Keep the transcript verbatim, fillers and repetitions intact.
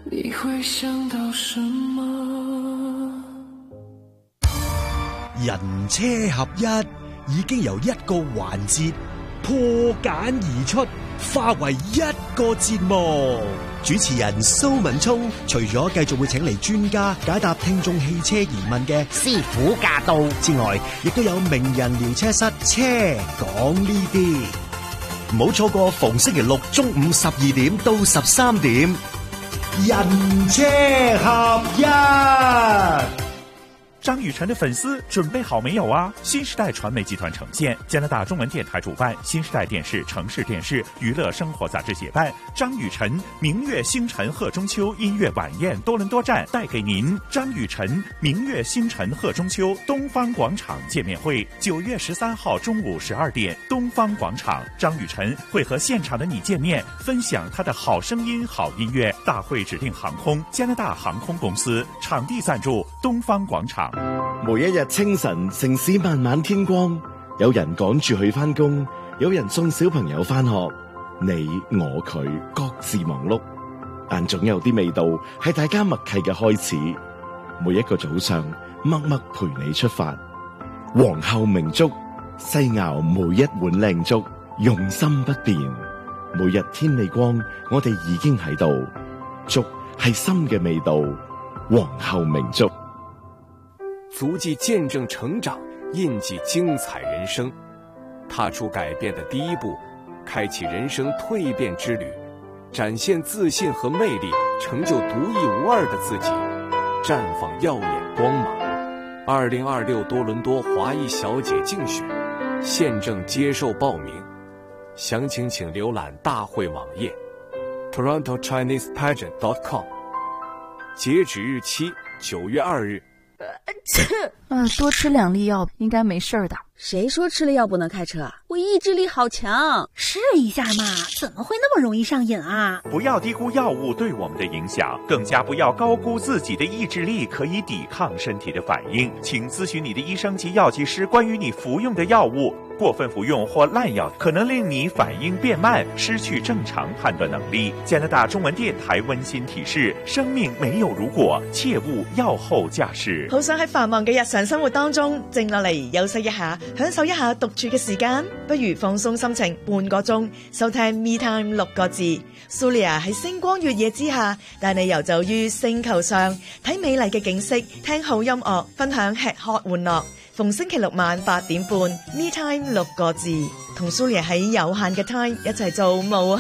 你会想到什么？ 人車合一已經由一個環節破繭而出，化為一個節目。主持人蘇文聰除咗繼續會請嚟專家解答聽眾汽車疑問嘅師傅駕到之外，亦都有名人聊車室車講呢啲。唔好錯過逢星期六中午十二點到十三點，人車合一。 张雨晨的粉丝准备好没有啊？新时代传媒集团呈现，加拿大中文电台主办，新时代电视、城市电视、娱乐生活杂志协办，张雨晨明月星辰贺中秋音乐晚宴多伦多站带给您张雨晨明月星辰贺中秋东方广场见面会，九月十三号中午十二点，东方广场，张雨晨会和现场的你见面，分享他的好声音、好音乐。大会指定航空加拿大航空公司，场地赞助东方广场。 每一日清晨，城市慢慢天光，有人趕住去返工，有人送小朋友返學，你我佢各自忙碌，但總有啲味道係大家默契嘅開始。每一個早上，默默陪你出發。皇后明粥，細熬每一碗靚粥，用心不變。每日天未光，我哋已經喺度。粥係心嘅味道，皇后明粥。 足迹见证成长，印记精彩人生，踏出改变的第一步，开启人生蜕变之旅，展现自信和魅力，成就独一无二的自己，绽放耀眼光芒。二零二六多伦多华裔小姐竞选现正接受报名，详情请浏览大会网页 toronto chinese pageant dot com， 截止日期九月二日。 嗯，多吃两粒药应该没事的。 谁说吃了药不能开车？我意志力好强。 试一下嘛，怎么会那么容易上瘾啊？ 不要低估药物对我们的影响，更加不要高估自己的意志力可以抵抗身体的反应。请咨询你的医生及药剂师关于你服用的药物。过分服用或滥药可能令你反应变慢，失去正常判断能力。加拿大中文電台溫馨提示：生命沒有如果，切勿藥後駕駛。 好想喺繁忙嘅日常生活當中靜落嚟休息一下，享受一下獨處嘅時間，不如放鬆心情半個鐘，收聽 Me Time 六個字。Sulia 喺星光月夜之下，帶你遊走於星球上，睇美麗嘅景色，聽好音樂，分享吃喝玩樂。逢星期六晚八點半 Me Time 六個字，同 Sulia 喺有限嘅 time 一齊做無